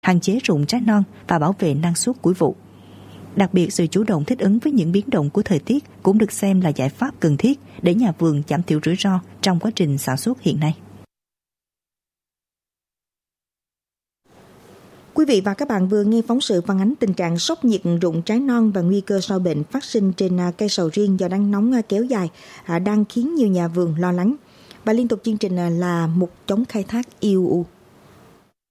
hạn chế rụng trái non và bảo vệ năng suất cuối vụ. Đặc biệt, sự chủ động thích ứng với những biến động của thời tiết cũng được xem là giải pháp cần thiết để nhà vườn giảm thiểu rủi ro trong quá trình sản xuất hiện nay. Quý vị và các bạn vừa nghe phóng sự phản ánh tình trạng sốc nhiệt, rụng trái non và nguy cơ sâu bệnh phát sinh trên cây sầu riêng do nắng nóng kéo dài đang khiến nhiều nhà vườn lo lắng. Và liên tục chương trình là Mục chống khai thác IUU.